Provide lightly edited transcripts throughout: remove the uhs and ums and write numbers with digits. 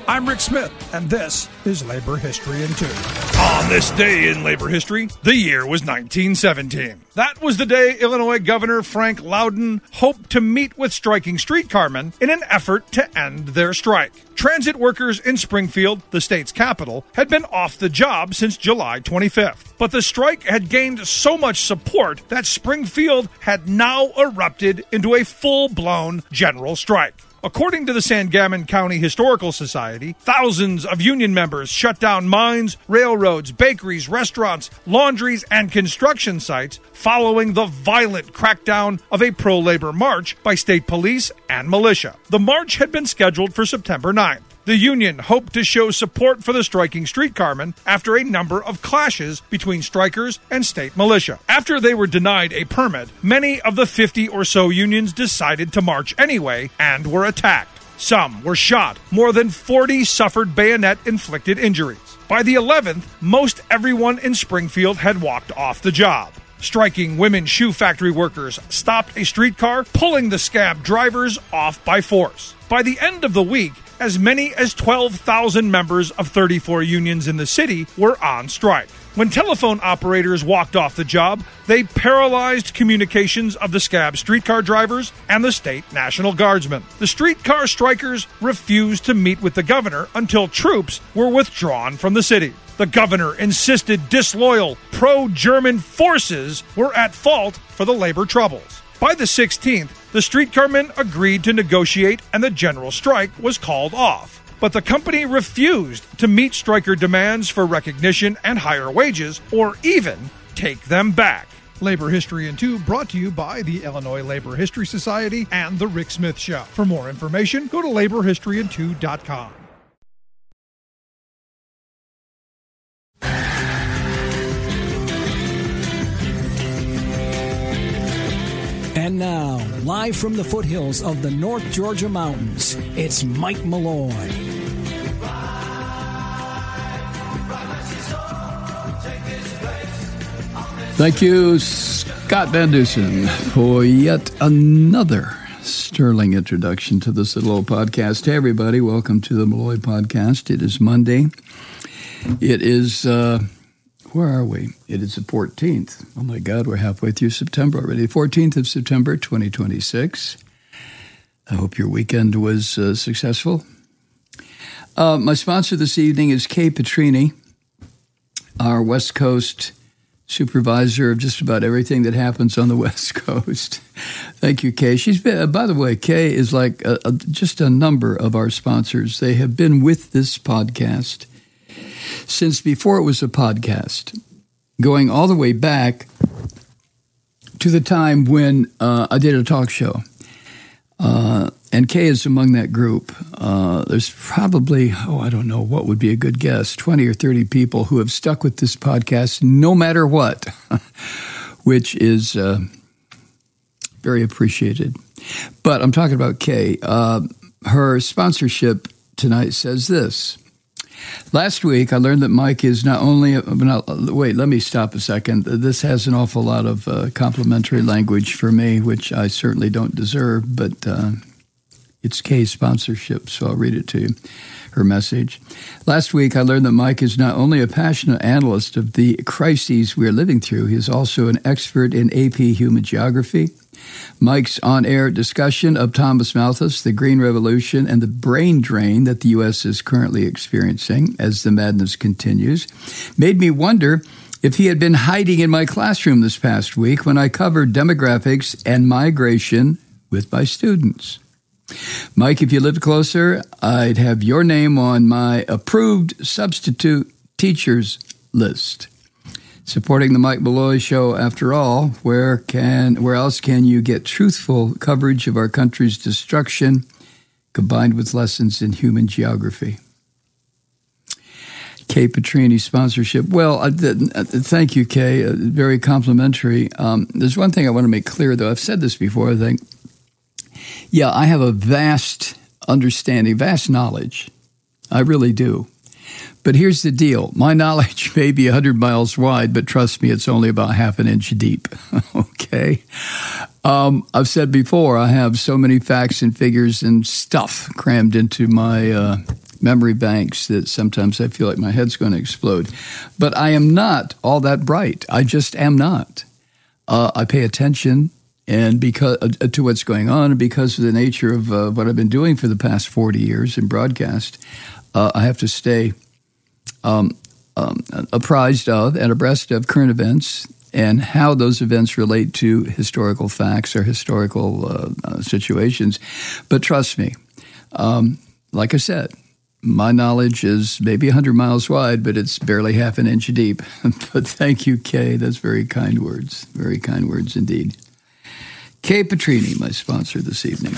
I'm Rick Smith, and this is Labor History in 2. On this day in labor history, the year was 1917. That was the day Illinois Governor Frank Loudon hoped to meet with striking streetcarmen in an effort to end their strike. Transit workers in Springfield, the state's capital, had been off the job since July 25th. But the strike had gained so much support that Springfield had now erupted into a full-blown general strike. According to the Sangamon County Historical Society, thousands of union members shut down mines, railroads, bakeries, restaurants, laundries, and construction sites following the violent crackdown of a pro-labor march by state police and militia. The march had been scheduled for September 9th. The union hoped to show support for the striking streetcarmen after a number of clashes between strikers and state militia. After they were denied a permit, many of the 50 or so unions decided to march anyway and were attacked. Some were shot. More than 40 suffered bayonet-inflicted injuries. By the 11th, most everyone in Springfield had walked off the job. Striking women shoe factory workers stopped a streetcar, pulling the scab drivers off by force. By the end of the week, as many as 12,000 members of 34 unions in the city were on strike. When telephone operators walked off the job, they paralyzed communications of the scab streetcar drivers and the state National Guardsmen. The streetcar strikers refused to meet with the governor until troops were withdrawn from the city. The governor insisted disloyal, pro-German forces were at fault for the labor troubles. By the 16th, the streetcarmen agreed to negotiate and the general strike was called off. But the company refused to meet striker demands for recognition and higher wages or even take them back. Labor History in 2 brought to you by the Illinois Labor History Society and The Rick Smith Show. For more information, go to laborhistoryin2.com. And now, live from the foothills of the North Georgia mountains, it's Mike Malloy. Thank you, Scott Van Dusen, for yet another sterling introduction to this little old podcast. Hey, everybody, welcome to the Malloy Podcast. It is Monday. It is... where are we? It is the 14th. Oh, my God, we're halfway through September already. 14th of September, 2026. I hope your weekend was successful. My sponsor this evening is Kay Petrini, our West Coast supervisor of just about everything that happens on the West Coast. Thank you, Kay. She's been, by the way, Kay is like just a number of our sponsors. They have been with this podcast since before it was a podcast, going all the way back to the time when I did a talk show. And Kay is among that group. There's probably, I don't know, what would be a good guess, 20 or 30 people who have stuck with this podcast no matter what, which is very appreciated. But I'm talking about Kay. Her sponsorship tonight says this. Last week, I learned that Mike is not only... wait, let me stop a second. This has an awful lot of complimentary language for me, which I certainly don't deserve, but it's Kay's sponsorship, so I'll read it to you, her message. Last week, I learned that Mike is not only a passionate analyst of the crises we are living through, he is also an expert in AP Human Geography. Mike's on-air discussion of Thomas Malthus, the Green Revolution, and the brain drain that the U.S. is currently experiencing as the madness continues made me wonder if he had been hiding in my classroom this past week when I covered demographics and migration with my students. Mike, if you lived closer, I'd have your name on my approved substitute teachers list. Supporting the Mike Malloy Show, after all, where else can you get truthful coverage of our country's destruction combined with lessons in human geography? Kay Petrini sponsorship. Well, thank you, Kay. Very complimentary. There's one thing I want to make clear, though. I've said this before, I think. Yeah, I have a vast understanding, vast knowledge. I really do. But here's the deal. My knowledge may be 100 miles wide, but trust me, it's only about half an inch deep. Okay? I've said before, I have so many facts and figures and stuff crammed into my memory banks that sometimes I feel like my head's going to explode. But I am not all that bright. I just am not. I pay attention and because to what's going on, and because of the nature of what I've been doing for the past 40 years in broadcast, I have to stay apprised of and abreast of current events and how those events relate to historical facts or historical situations. But trust me, like I said, my knowledge is maybe 100 miles wide, but it's barely half an inch deep. But thank you, Kay. That's very kind words. Very kind words indeed. Kay Petrini, my sponsor this evening.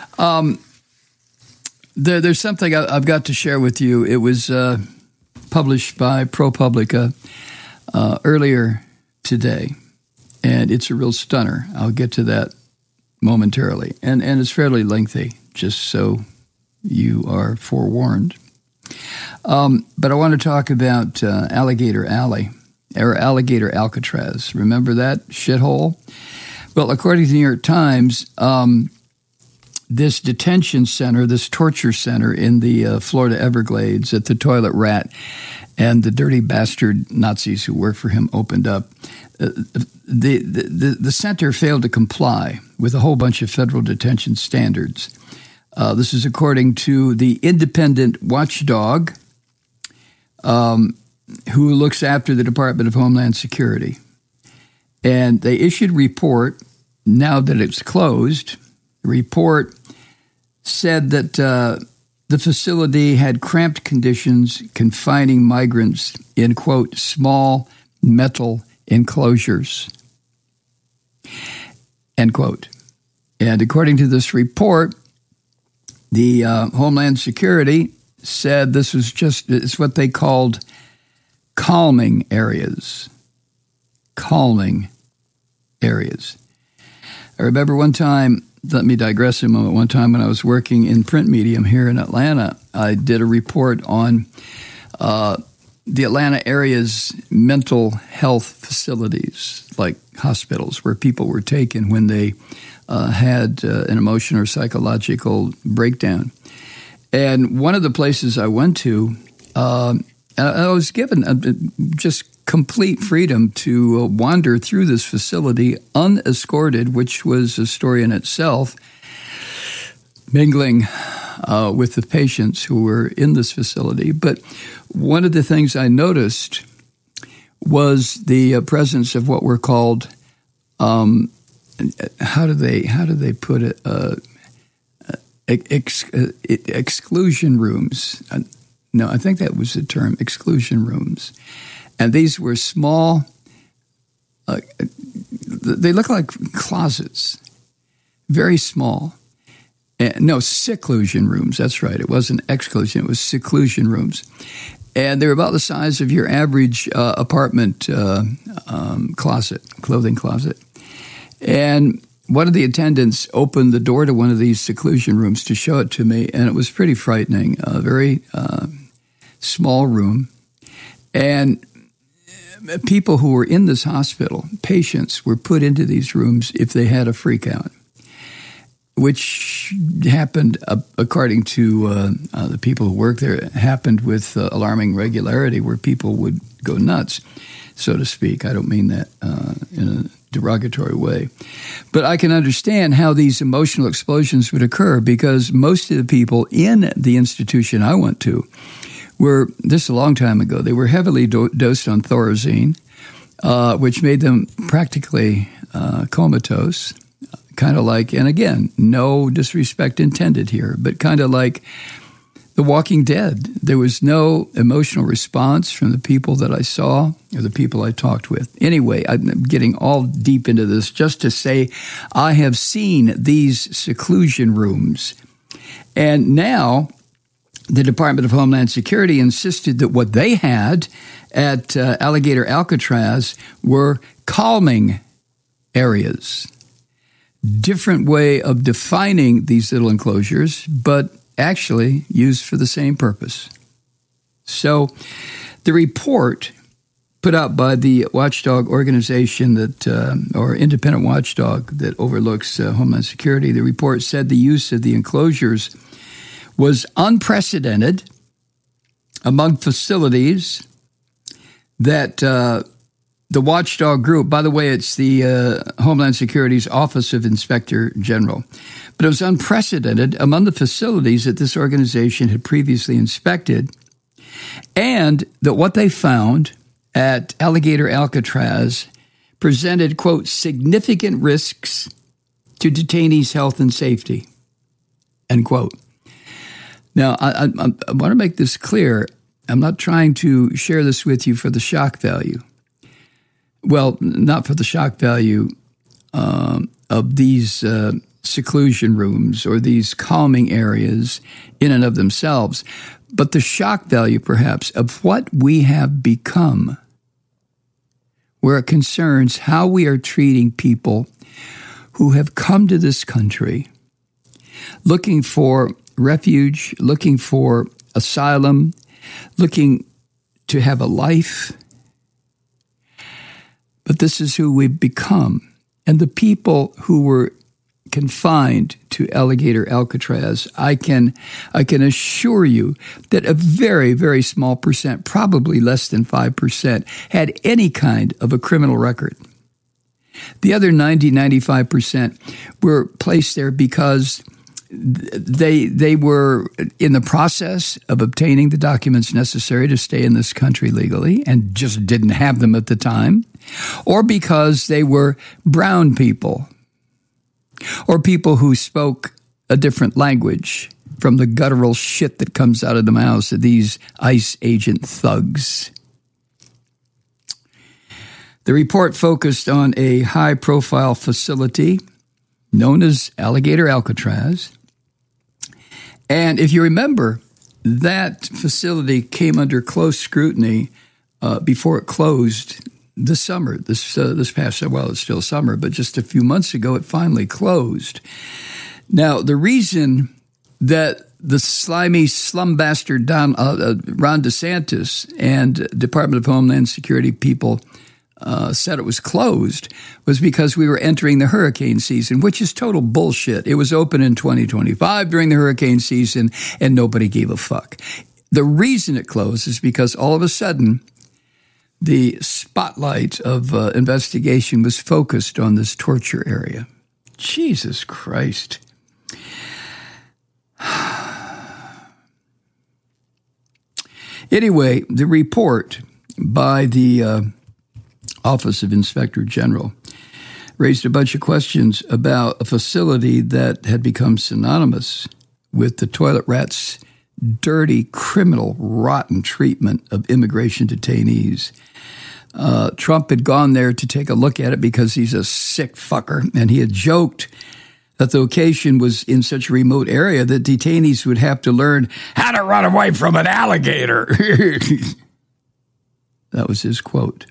There's something I've got to share with you. It was published by ProPublica earlier today, and it's a real stunner. I'll get to that momentarily. And it's fairly lengthy, just so you are forewarned. But I want to talk about Alligator Alley, or Alligator Alcatraz. Remember that shithole? Well, according to the New York Times, this detention center, this torture center in the Florida Everglades that the toilet rat and the dirty bastard Nazis who work for him opened up, the center failed to comply with a whole bunch of federal detention standards. This is according to the independent watchdog who looks after the Department of Homeland Security. And they issued a report, now that it's closed. The report said that the facility had cramped conditions confining migrants in, quote, small metal enclosures, end quote. And according to this report, the Homeland Security said this was it's what they called calming areas. Calming areas. I remember one time, let me digress a moment, one time when I was working in print medium here in Atlanta, I did a report on the Atlanta area's mental health facilities, like hospitals, where people were taken when they had an emotional or psychological breakdown. And one of the places I went to, I was given just complete freedom to wander through this facility unescorted, which was a story in itself, mingling with the patients who were in this facility. But one of the things I noticed was the presence of what were called, how do they put it, exclusion rooms. No, I think that was the term, exclusion rooms. And these were small, they look like closets, very small. No, seclusion rooms, that's right. It wasn't exclusion, it was seclusion rooms. And they were about the size of your average apartment closet, clothing closet. And one of the attendants opened the door to one of these seclusion rooms to show it to me, and it was pretty frightening, a very small room. And people who were in this hospital, patients, were put into these rooms if they had a freak out, which happened, according to the people who worked there, it happened with alarming regularity where people would go nuts, so to speak. I don't mean that in a derogatory way. But I can understand how these emotional explosions would occur because most of the people in the institution I went to were, this a long time ago, they were heavily dosed on Thorazine, which made them practically comatose, kind of like, and again, no disrespect intended here, but kind of like The Walking Dead. There was no emotional response from the people that I saw or the people I talked with. Anyway, I'm getting all deep into this just to say I have seen these seclusion rooms. And now the Department of Homeland Security insisted that what they had at Alligator Alcatraz were calming areas. Different way of defining these little enclosures, but actually used for the same purpose. So the report put out by the watchdog organization that, or independent watchdog that overlooks Homeland Security, the report said the use of the enclosures was unprecedented among facilities that the watchdog group, by the way, it's the Homeland Security's Office of Inspector General, but it was unprecedented among the facilities that this organization had previously inspected, and that what they found at Alligator Alcatraz presented, quote, significant risks to detainees' health and safety, end quote. Now, I want to make this clear. I'm not trying to share this with you for the shock value. Well, not for the shock value of these seclusion rooms or these calming areas in and of themselves, but the shock value, perhaps, of what we have become, where it concerns how we are treating people who have come to this country looking for refuge, looking for asylum, looking to have a life. But this is who we've become. And the people who were confined to Alligator Alcatraz, I can assure you that a very, very small percent, probably less than 5%, had any kind of a criminal record. The other 95% were placed there because they were in the process of obtaining the documents necessary to stay in this country legally and just didn't have them at the time, or because they were brown people or people who spoke a different language from the guttural shit that comes out of the mouths of these ICE agent thugs. The report focused on a high-profile facility known as Alligator Alcatraz. And if you remember, that facility came under close scrutiny before it closed this summer. This past, well, it's still summer, but just a few months ago, it finally closed. Now, the reason that the slimy slum bastard Ron DeSantis and Department of Homeland Security people said it was closed was because we were entering the hurricane season, which is total bullshit. It was open in 2025 during the hurricane season, and nobody gave a fuck. The reason it closed is because all of a sudden, the spotlight of investigation was focused on this torture area. Jesus Christ. Anyway, the report by the Office of Inspector General raised a bunch of questions about a facility that had become synonymous with the toilet rat's dirty, criminal, rotten treatment of immigration detainees. Trump had gone there to take a look at it because he's a sick fucker, and he had joked that the location was in such a remote area that detainees would have to learn how to run away from an alligator. That was his quote.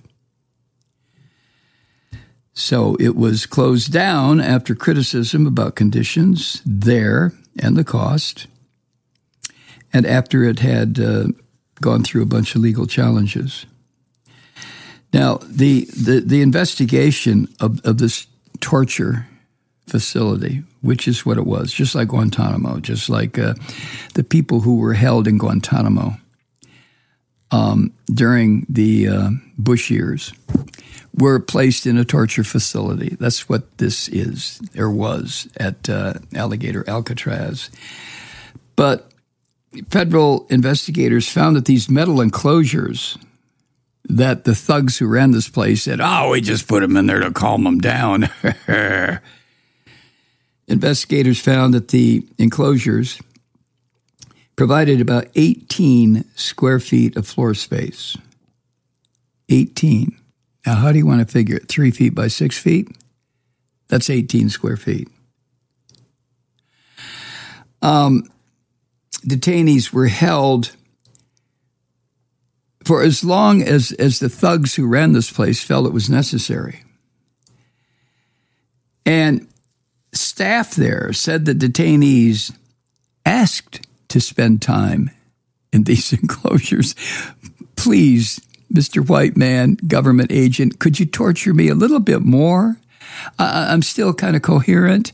So it was closed down after criticism about conditions there and the cost, and after it had gone through a bunch of legal challenges. Now, the investigation of this torture facility, which is what it was, just like Guantanamo, just like the people who were held in Guantanamo during the Bush years, were placed in a torture facility. That's what this is, or was, at Alligator Alcatraz. But federal investigators found that these metal enclosures that the thugs who ran this place said, oh, we just put them in there to calm them down. Investigators found that the enclosures provided about 18 square feet of floor space. 18. Now, how do you want to figure it? 3 feet by 6 feet? That's 18 square feet. Detainees were held for as long as the thugs who ran this place felt it was necessary. And staff there said that detainees asked to spend time in these enclosures. Please, Mr. White Man, government agent, could you torture me a little bit more? I'm still kind of coherent.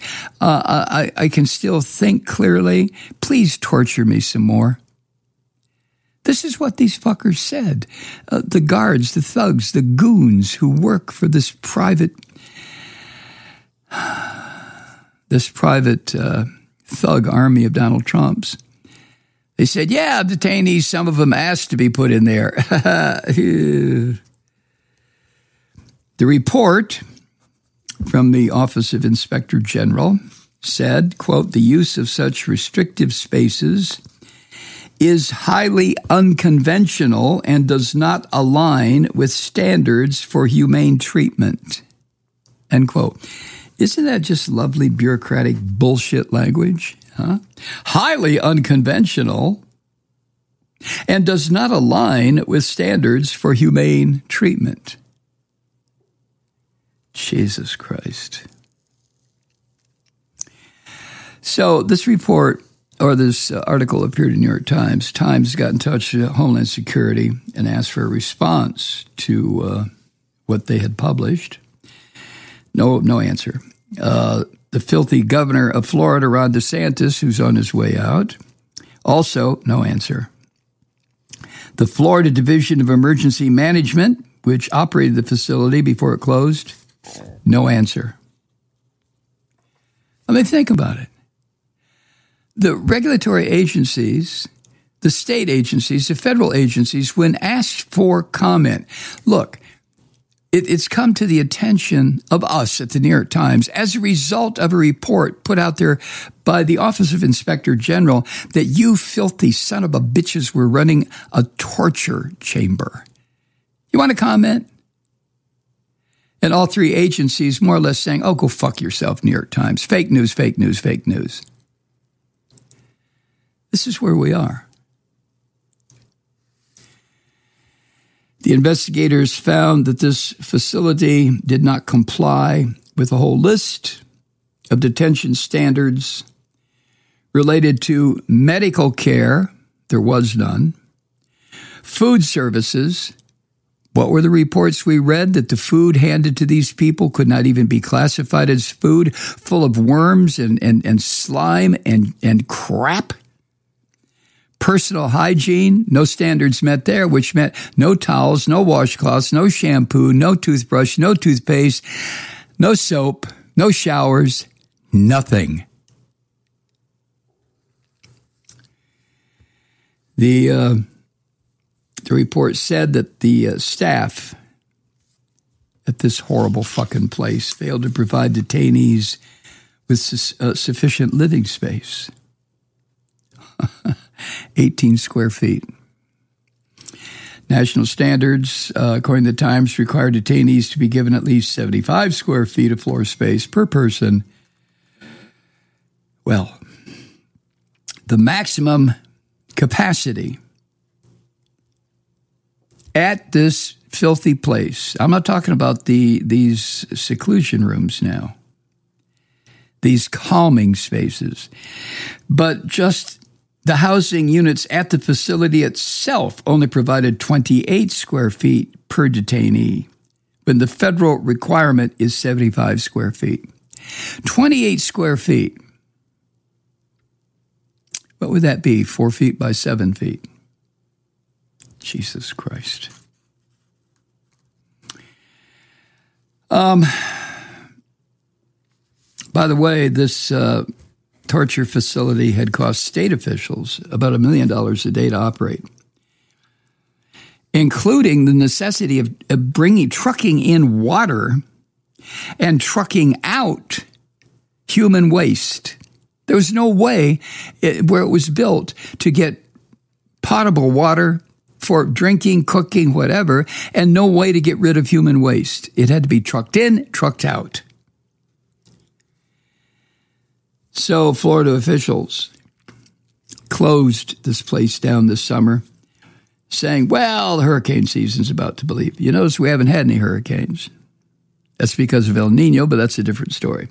I can still think clearly. Please torture me some more. This is what these fuckers said. The guards, the thugs, the goons who work for this private thug army of Donald Trump's. They said, yeah, detainees, some of them asked to be put in there. The report from the Office of Inspector General said, quote, the use of such restrictive spaces is highly unconventional and does not align with standards for humane treatment, end quote. Isn't that just lovely bureaucratic bullshit language? Huh? Highly unconventional and does not align with standards for humane treatment. Jesus Christ. So this report, or this article appeared in New York Times. Times got in touch with Homeland Security and asked for a response to what they had published. No answer. The filthy governor of Florida, Ron DeSantis, who's on his way out, also no answer. The Florida Division of Emergency Management, which operated the facility before it closed, no answer. I mean, think about it. The regulatory agencies, the state agencies, the federal agencies, when asked for comment, look, it's come to the attention of us at the New York Times as a result of a report put out there by the Office of Inspector General that you filthy son of a bitches were running a torture chamber. You want to comment? And all three agencies more or less saying, oh, go fuck yourself, New York Times. Fake news, fake news, fake news. This is where we are. The investigators found that this facility did not comply with a whole list of detention standards related to medical care. There was none. Food services. What were the reports we read? That the food handed to these people could not even be classified as food, full of worms and slime and crap. Personal hygiene, no standards met there, which meant no towels, no washcloths, no shampoo, no toothbrush, no toothpaste, no soap, no showers, nothing. The report said that the staff at this horrible fucking place failed to provide detainees with sufficient living space. 18 square feet. National standards, according to the Times, require detainees to be given at least 75 square feet of floor space per person. Well, the maximum capacity at this filthy place, I'm not talking about these seclusion rooms now, these calming spaces, but just the housing units at the facility itself only provided 28 square feet per detainee, when the federal requirement is 75 square feet. 28 square feet. What would that be? 4 feet by 7 feet. Jesus Christ. By the way, this torture facility had cost state officials about $1 million a day to operate, including the necessity of trucking in water and trucking out human waste. There was no way where it was built to get potable water for drinking, cooking, whatever, and no way to get rid of human waste. It had to be trucked in, trucked out. So Florida officials closed this place down this summer, saying, well, the hurricane season's about to leave. You notice we haven't had any hurricanes. That's because of El Nino, but that's a different story.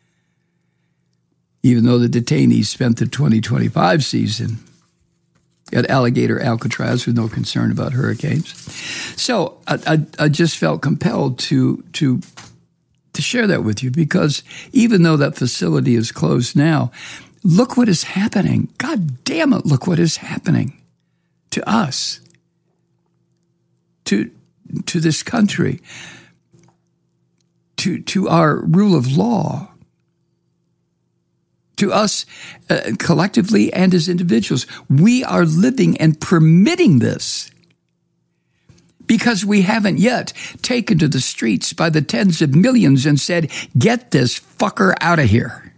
Even though the detainees spent the 2025 season at Alligator Alcatraz with no concern about hurricanes. So I just felt compelled to share that with you, because even though that facility is closed now, look what is happening. God damn it, look what is happening to us, to this country, to our rule of law, to us collectively and as individuals. We are living and permitting this because we haven't yet taken to the streets by the tens of millions and said, get this fucker out of here.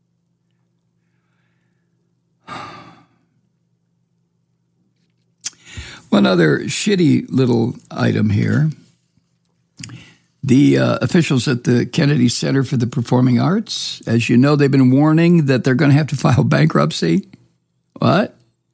One other shitty little item here. The officials at the Kennedy Center for the Performing Arts, as you know, they've been warning that they're going to have to file bankruptcy. What?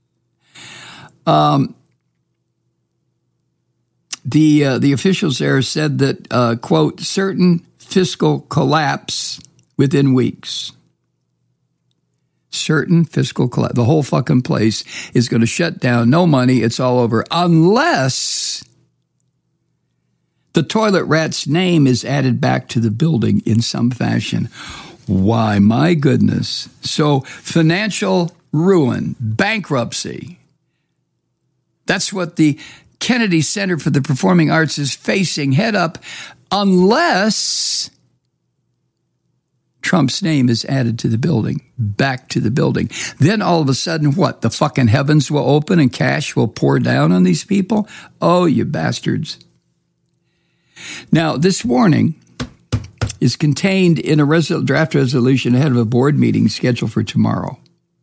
The officials there said that, quote, certain fiscal collapse within weeks. Certain fiscal collapse. The whole fucking place is going to shut down. No money. It's all over. Unless the toilet rat's name is added back to the building in some fashion. Why, my goodness. So financial ruin, bankruptcy. That's what the Kennedy Center for the Performing Arts is facing head up, unless Trump's name is added to the building, back to the building. Then all of a sudden, what? The fucking heavens will open and cash will pour down on these people? Oh, you bastards. Now, this warning is contained in a draft resolution ahead of a board meeting scheduled for tomorrow.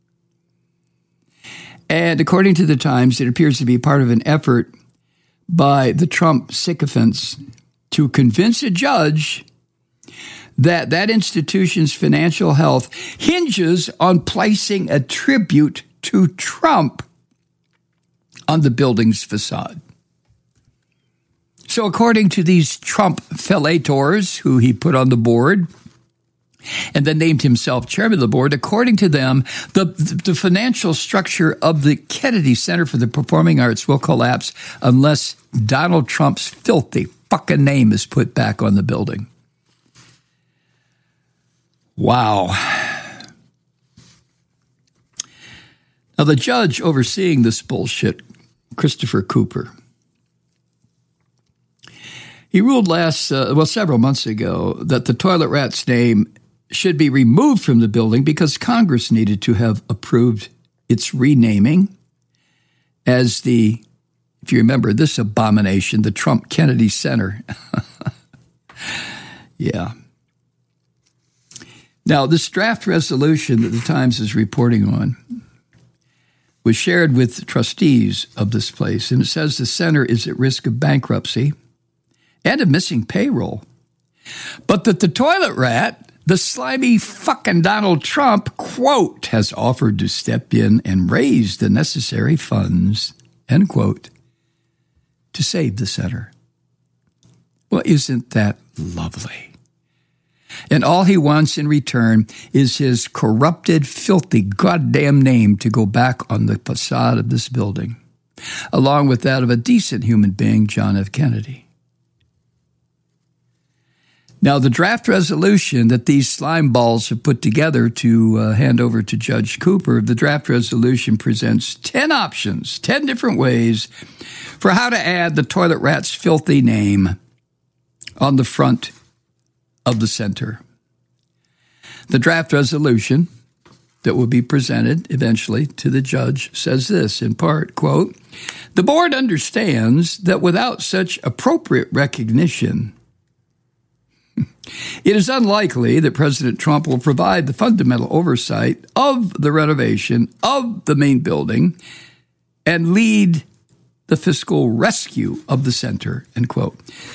And according to the Times, it appears to be part of an effort by the Trump sycophants to convince a judge that institution's financial health hinges on placing a tribute to Trump on the building's facade. So according to these Trump fellators who he put on the board and then named himself chairman of the board, according to them, the financial structure of the Kennedy Center for the Performing Arts will collapse unless Donald Trump's filthy fucking name is put back on the building. Wow. Now, the judge overseeing this bullshit, Christopher Cooper, he ruled several months ago that the toilet rat's name should be removed from the building because Congress needed to have approved its renaming as if you remember this abomination, the Trump Kennedy Center. Yeah. Now, this draft resolution that the Times is reporting on was shared with trustees of this place, and it says the center is at risk of bankruptcy and of missing payroll, but that the toilet rat, the slimy fucking Donald Trump, quote, has offered to step in and raise the necessary funds, end quote, to save the center. Well, isn't that lovely? And all he wants in return is his corrupted, filthy, goddamn name to go back on the facade of this building, along with that of a decent human being, John F. Kennedy. Now, the draft resolution that these slime balls have put together to hand over to Judge Cooper, the draft resolution presents 10 options, 10 different ways for how to add the toilet rat's filthy name on the front of the center. The draft resolution that will be presented eventually to the judge says this, in part, quote, the board understands that without such appropriate recognition, it is unlikely that President Trump will provide the fundamental oversight of the renovation of the main building and lead the fiscal rescue of the center, end quote.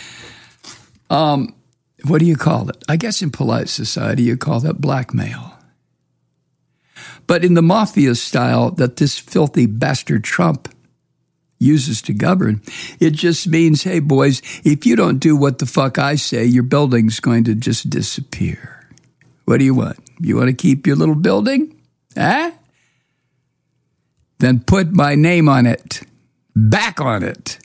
What do you call it? I guess in polite society, you call that blackmail. But in the mafia style that this filthy bastard Trump uses to govern, it just means, hey, boys, if you don't do what the fuck I say, your building's going to just disappear. What do you want? You want to keep your little building? Huh? Then put my name on it. Back on it.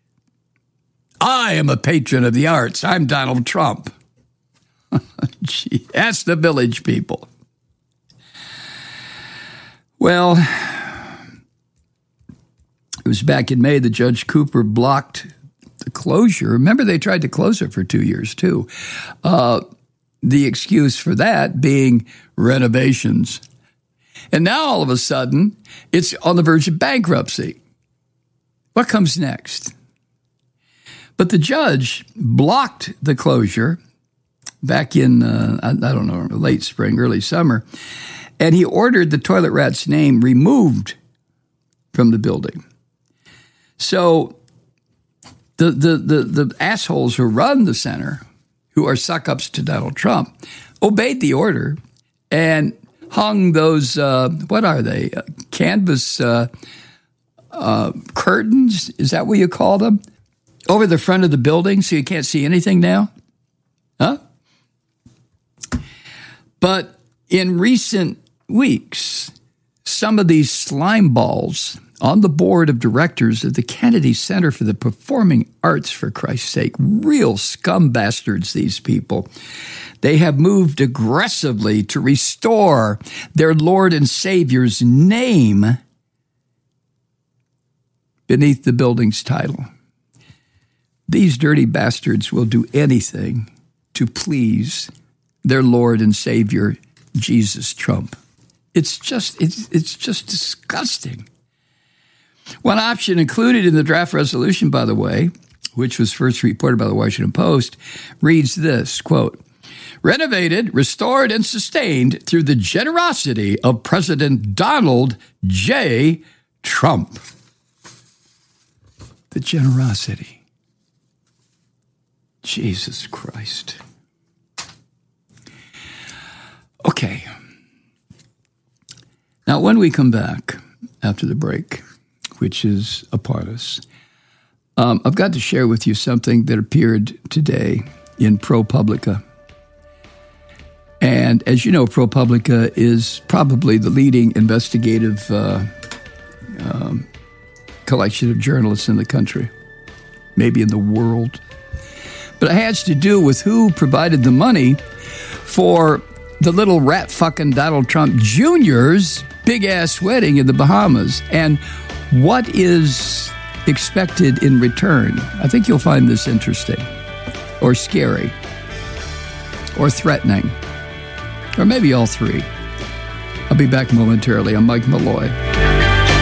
I am a patron of the arts. I'm Donald Trump. Gee, ask the village people. Well, was back in May that Judge Cooper blocked the closure. Remember, they tried to close it for 2 years, too. The excuse for that being renovations. And now, all of a sudden, it's on the verge of bankruptcy. What comes next? But the judge blocked the closure back in, I don't know, late spring, early summer, and he ordered the toilet rat's name removed from the building. So the assholes who run the center, who are suck-ups to Donald Trump, obeyed the order and hung those, what are they, canvas curtains, is that what you call them, over the front of the building so you can't see anything now? Huh? But in recent weeks, some of these slime balls on the board of directors of the Kennedy Center for the Performing Arts, for Christ's sake, real scum bastards, these people, they have moved aggressively to restore their Lord and Savior's name beneath the building's title. These dirty bastards will do anything to please their Lord and Savior, Jesus Trump. It's just disgusting. One option included in the draft resolution, by the way, which was first reported by the Washington Post, reads this, quote, renovated, restored, and sustained through the generosity of President Donald J. Trump. The generosity. Jesus Christ. Okay. Now, when we come back after the break, which is upon us, I've got to share with you something that appeared today in ProPublica. And as you know, ProPublica is probably the leading investigative collection of journalists in the country, maybe in the world. But it has to do with who provided the money for the little rat fucking Donald Trump Jr.'s big-ass wedding in the Bahamas and what is expected in return. I think you'll find this interesting or scary or threatening or maybe all three. I'll be back momentarily. I'm Mike Malloy.